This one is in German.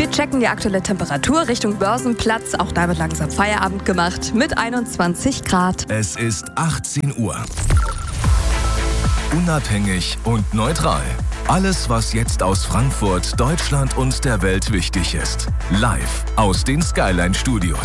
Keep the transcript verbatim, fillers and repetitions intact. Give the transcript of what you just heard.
Wir checken die aktuelle Temperatur Richtung Börsenplatz. Auch da wird langsam Feierabend gemacht mit einundzwanzig Grad. Es ist achtzehn Uhr. Unabhängig und neutral. Alles, was jetzt aus Frankfurt, Deutschland und der Welt wichtig ist. Live aus den Skyline Studios.